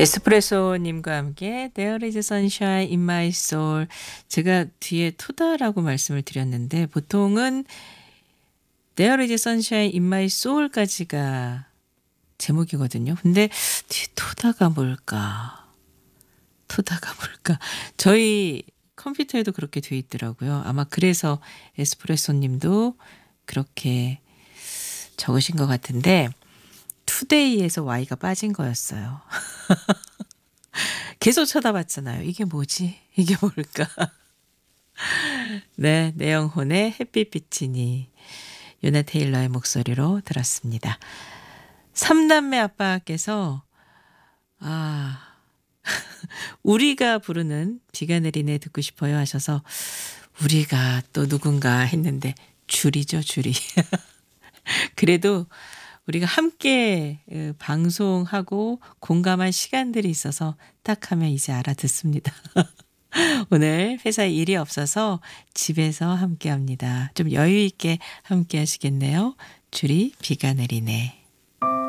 에스프레소님과 함께 There is sunshine in my soul. 제가 뒤에 토다라고 말씀을 드렸는데 보통은 There is sunshine in my soul까지가 제목이거든요. 근데 뒤에 토다가 뭘까? 토다가 뭘까? 저희 컴퓨터에도 그렇게 돼 있더라고요. 아마 그래서 에스프레소님도 그렇게 적으신 것 같은데 투데이에서 Y가 빠진 거였어요. 계속 쳐다봤잖아요. 이게 뭐지? 이게 뭘까? 네, 내영혼의 햇빛 비치니 요나 테일러의 목소리로 들었습니다. 3남매 아빠께서 우리가 부르는 비가 내리네 듣고 싶어요 하셔서 우리가 또 누군가 했는데 줄이죠, 줄이. 그래도 우리가 함께 방송하고 공감한 시간들이 있어서 딱 하면 이제 알아듣습니다. 오늘 회사에 일이 없어서 집에서 함께합니다. 좀 여유 있게 함께 하시겠네요. 줄이 비가 내리네.